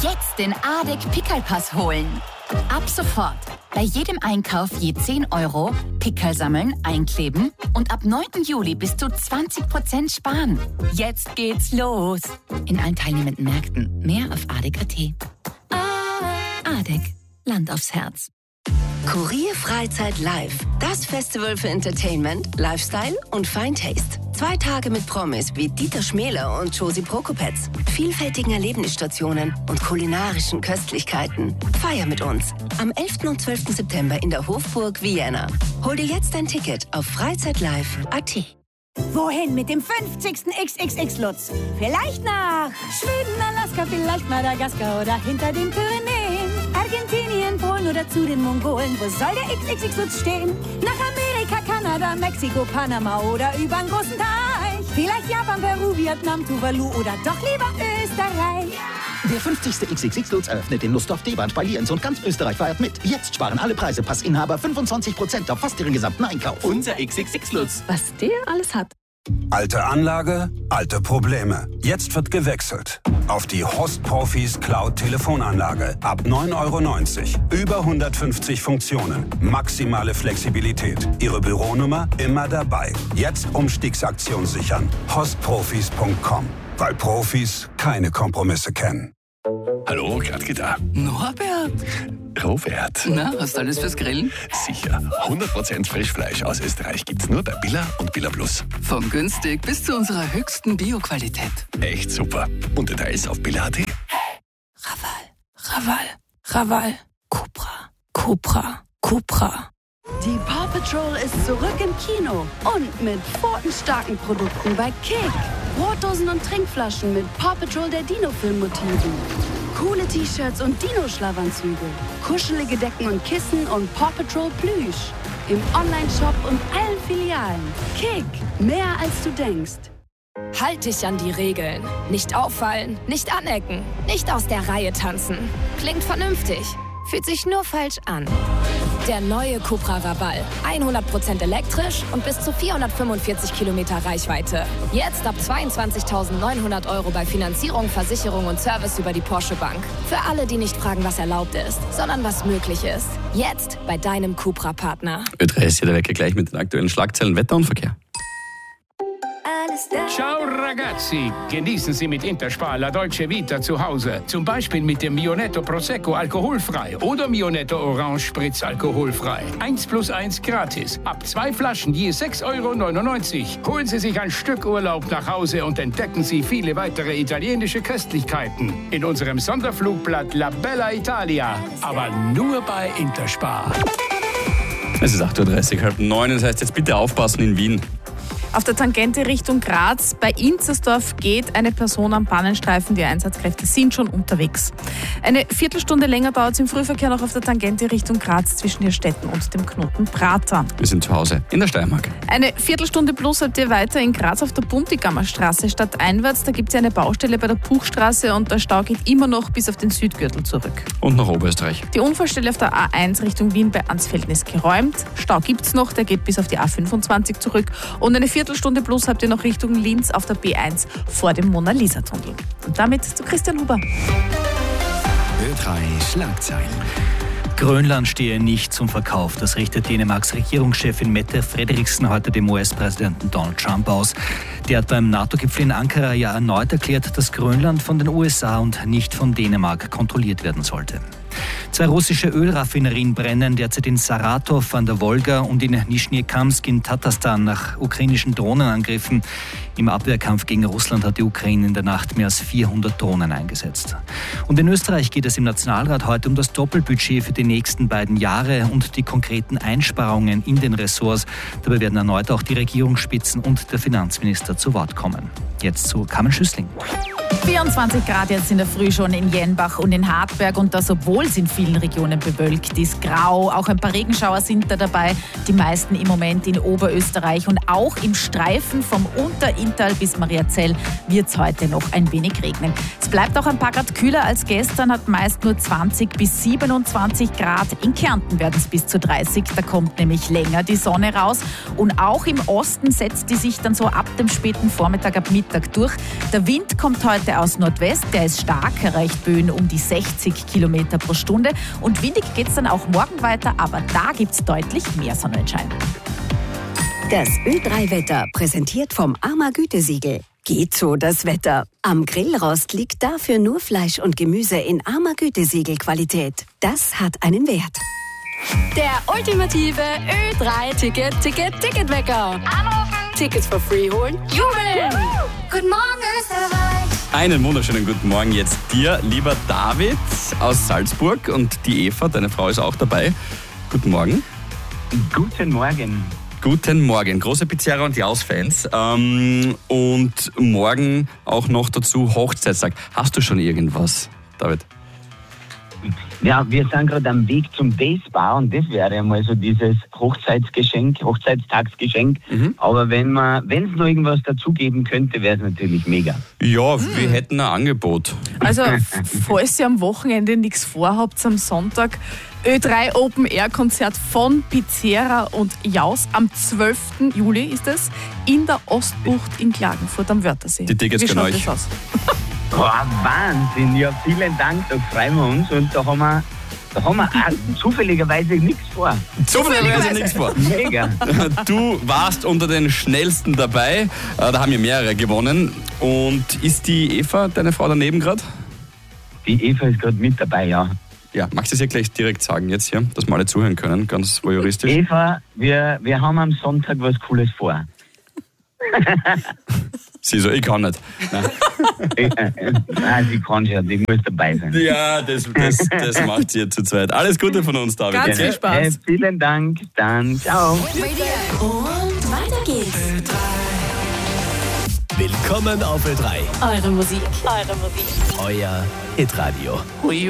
Jetzt den ADEC Pickelpass holen. Ab sofort. Bei jedem Einkauf je 10 €, Pickel sammeln, einkleben und ab 9. Juli bis zu 20% sparen. Jetzt geht's los. In allen teilnehmenden Märkten. Mehr auf adec.at. ADEC. Land aufs Herz. Kurier Freizeit Live. Das Festival für Entertainment, Lifestyle und Fine Taste. 2 Tage mit Promis wie Dieter Schmäler und Josie Prokopetz. Vielfältigen Erlebnisstationen und kulinarischen Köstlichkeiten. Feier mit uns. Am 11. und 12. September in der Hofburg Vienna. Hol dir jetzt dein Ticket auf freizeitlive.at. Wohin mit dem 50. XXX-Lutz? Vielleicht nach Schweden, Alaska, vielleicht Madagaskar oder hinter den Pyrenäen. Argentinien, Polen oder zu den Mongolen. Wo soll der XXX-Lutz stehen? Nach Amerika, Kanada, Mexiko, Panama oder übern großen Teich. Vielleicht Japan, Peru, Vietnam, Tuvalu oder doch lieber Österreich. Der 50. XXX-Lutz eröffnet in Lustdorf, Deband, bei Lienz und ganz Österreich feiert mit. Jetzt sparen alle Preise, Passinhaber 25% auf fast ihren gesamten Einkauf. Unser XXX-Lutz. Was der alles hat. Alte Anlage, alte Probleme. Jetzt wird gewechselt. Auf die Host-Profis Cloud-Telefonanlage. Ab 9,90 €. Über 150 Funktionen. Maximale Flexibilität. Ihre Büronummer immer dabei. Jetzt Umstiegsaktion sichern. Hostprofis.com. Weil Profis keine Kompromisse kennen. Hallo, Gradke da. Norbert. Robert. Na, hast du alles fürs Grillen? Sicher. 100% Frischfleisch aus Österreich gibt's nur bei Billa und Billa Plus. Von günstig bis zu unserer höchsten Bio-Qualität. Echt super. Und Details auf billa.at. Raval. Cupra. Die Paw Patrol ist zurück im Kino und mit pfotenstarken Produkten bei Kick. Brotdosen und Trinkflaschen mit Paw Patrol der Dino-Film-Motiven. Coole T-Shirts und Dino-Schlafanzüge. Kuschelige Decken und Kissen und Paw Patrol Plüsch. Im Online-Shop und allen Filialen. Kick, mehr als du denkst. Halt dich an die Regeln. Nicht auffallen, nicht anecken, nicht aus der Reihe tanzen. Klingt vernünftig, fühlt sich nur falsch an. Der neue Cupra Raval. 100% elektrisch und bis zu 445 Kilometer Reichweite. Jetzt ab 22.900 € bei Finanzierung, Versicherung und Service über die Porsche Bank. Für alle, die nicht fragen, was erlaubt ist, sondern was möglich ist. Jetzt bei deinem Cupra-Partner. Ö3 ist hier der Wecker gleich mit den aktuellen Schlagzeilen, Wetter und Verkehr. Ciao ragazzi, genießen Sie mit Interspar La Dolce Vita zu Hause. Zum Beispiel mit dem Mionetto Prosecco alkoholfrei oder Mionetto Orange Spritz alkoholfrei. 1+1 gratis. Ab 2 Flaschen je 6,99 €. Holen Sie sich ein Stück Urlaub nach Hause und entdecken Sie viele weitere italienische Köstlichkeiten in unserem Sonderflugblatt La Bella Italia. Aber nur bei Interspar. Es ist 8:30 Uhr, 8:30. Das heißt, jetzt bitte aufpassen in Wien. Auf der Tangente Richtung Graz bei Inzersdorf geht eine Person am Pannenstreifen. Die Einsatzkräfte sind schon unterwegs. Eine Viertelstunde länger dauert es im Frühverkehr noch auf der Tangente Richtung Graz zwischen Hirstetten und dem Knoten Prater. Wir sind zu Hause in der Steiermark. Eine Viertelstunde plus habt ihr weiter in Graz auf der Buntigammer Straße stadteinwärts. Da gibt es eine Baustelle bei der Puchstraße und der Stau geht immer noch bis auf den Südgürtel zurück. Und nach Oberösterreich. Die Unfallstelle auf der A1 Richtung Wien bei Ansfelden ist geräumt. Stau gibt es noch, der geht bis auf die A25 zurück. Und eine Viertelstunde plus habt ihr noch Richtung Linz auf der B1 vor dem Mona-Lisa-Tunnel. Und damit zu Christian Huber. Ö3 Schlagzeilen. Grönland stehe nicht zum Verkauf. Das richtet Dänemarks Regierungschefin Mette Frederiksen heute dem US-Präsidenten Donald Trump aus. Der hat beim NATO-Gipfel in Ankara ja erneut erklärt, dass Grönland von den USA und nicht von Dänemark kontrolliert werden sollte. 2 russische Ölraffinerien brennen derzeit in Saratow an der Wolga und in Nischniekamsk in Tatarstan nach ukrainischen Drohnenangriffen. Im Abwehrkampf gegen Russland hat die Ukraine in der Nacht mehr als 400 Drohnen eingesetzt. Und in Österreich geht es im Nationalrat heute um das Doppelbudget für die nächsten beiden Jahre und die konkreten Einsparungen in den Ressorts. Dabei werden erneut auch die Regierungsspitzen und der Finanzminister zu Wort kommen. Jetzt zu Carmen Schüssling. 24 Grad jetzt in der Früh schon in Jenbach und in Hartberg und das, obwohl es in vielen Regionen bewölkt ist, grau. Auch ein paar Regenschauer sind da dabei, die meisten im Moment in Oberösterreich und auch im Streifen vom Unterinntal bis Mariazell wird es heute noch ein wenig regnen. Es bleibt auch ein paar Grad kühler kühler als gestern, hat meist nur 20 bis 27 Grad. In Kärnten werden es bis zu 30, da kommt nämlich länger die Sonne raus. Und auch im Osten setzt die sich dann so ab dem späten Vormittag, ab Mittag durch. Der Wind kommt heute aus Nordwest, der ist stark, erreicht Böen um die 60 Kilometer pro Stunde. Und windig geht es dann auch morgen weiter, aber da gibt es deutlich mehr Sonnenschein. Das Ö3-Wetter präsentiert vom AMA Gütesiegel. Geht so das Wetter. Am Grillrost liegt dafür nur Fleisch und Gemüse in AMA Gütesiegel-Qualität. Das hat einen Wert. Der ultimative Ö3-Ticketwecker. Anrufen, Tickets for free holen, jubeln! Guten Morgen, Österreich! Einen wunderschönen guten Morgen jetzt dir, lieber David aus Salzburg, und die Eva, deine Frau, ist auch dabei. Guten Morgen. Guten Morgen. Guten Morgen, große Pizzeria und Jaus-Fans. Und morgen auch noch dazu Hochzeitstag. Hast du schon irgendwas, David? Ja, wir sind gerade am Weg zum Dayspa und das wäre ja mal so dieses Hochzeitstagsgeschenk. Aber wenn es noch irgendwas dazugeben könnte, wäre es natürlich mega. Ja, wir hätten ein Angebot. Also, falls ihr am Wochenende nichts vorhabt, am Sonntag Ö3 Open Air Konzert von Pizzeria und Jaus am 12. Juli ist es in der Ostbucht in Klagenfurt am Wörthersee. Die Tickets Wie können schaut euch. das aus? Boah, Wahnsinn, ja, vielen Dank, da freuen wir uns und da haben wir auch zufälligerweise nichts vor. Zufälligerweise nichts vor. Mega. Du warst unter den Schnellsten dabei, da haben ja mehrere gewonnen. Und ist die Eva, deine Frau, daneben gerade? Die Eva ist gerade mit dabei, ja. Ja, magst du es ja gleich direkt sagen jetzt hier, dass wir alle zuhören können, ganz voyeuristisch? Eva, wir haben am Sonntag was Cooles vor. Sie so, ich kann nicht. Nein, sie kann schon, die muss dabei sein. Ja, das macht sie zu zweit. Alles Gute von uns, David. Ganz viel Spaß. Vielen Dank, dann ciao. Und weiter geht's. Willkommen auf Ö3. Eure Musik. Euer Hitradio.